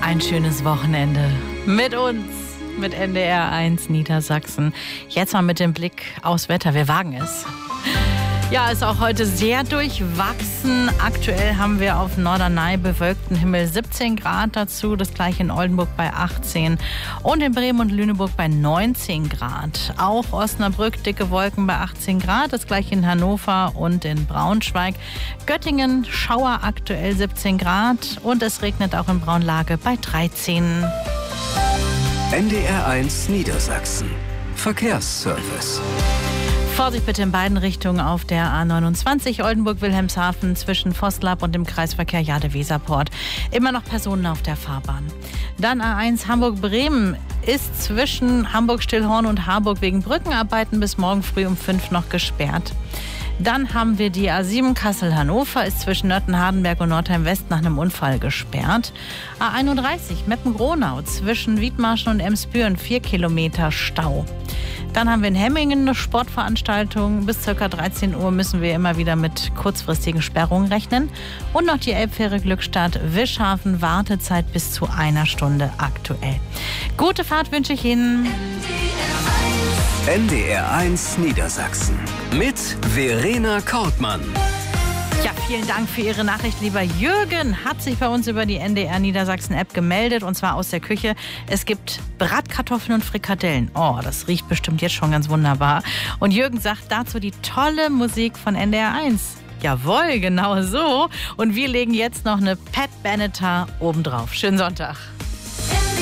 Ein schönes Wochenende mit uns, mit NDR 1 Niedersachsen. Jetzt mal mit dem Blick aufs Wetter. Wir wagen es. Ja, ist auch heute sehr durchwachsen. Aktuell haben wir auf Norderney bewölkten Himmel 17 Grad dazu. Das gleiche in Oldenburg bei 18 und in Bremen und Lüneburg bei 19 Grad. Auch Osnabrück dicke Wolken bei 18 Grad. Das gleiche in Hannover und in Braunschweig. Göttingen Schauer aktuell 17 Grad und es regnet auch in Braunlage bei 13. NDR 1 Niedersachsen. Verkehrsservice. Vorsicht bitte in beiden Richtungen auf der A29 Oldenburg-Wilhelmshaven zwischen Vosslab und dem Kreisverkehr Jade-Weserport. Immer noch Personen auf der Fahrbahn. Dann A1 Hamburg-Bremen ist zwischen Hamburg-Stillhorn und Harburg wegen Brückenarbeiten bis morgen früh um 5 noch gesperrt. Dann haben wir die A7 Kassel-Hannover, ist zwischen Nöthen-Hardenberg und Nordheim-West nach einem Unfall gesperrt. A31 Meppen-Gronau zwischen Wiedmarschen und Emsbüren 4 Kilometer Stau. Dann haben wir in Hemmingen eine Sportveranstaltung. Bis ca. 13 Uhr müssen wir immer wieder mit kurzfristigen Sperrungen rechnen. Und noch die Elbfähre Glückstadt-Wischhafen, Wartezeit bis zu 1 Stunde aktuell. Gute Fahrt wünsche ich Ihnen. NDR 1 Niedersachsen mit Verena Kortmann. Ja, vielen Dank für Ihre Nachricht. Lieber Jürgen hat sich bei uns über die NDR Niedersachsen App gemeldet und zwar aus der Küche. Es gibt Bratkartoffeln und Frikadellen. Oh, das riecht bestimmt jetzt schon ganz wunderbar. Und Jürgen sagt dazu die tolle Musik von NDR 1. Jawohl, genau so. Und wir legen jetzt noch eine Pat Benatar obendrauf. Schönen Sonntag.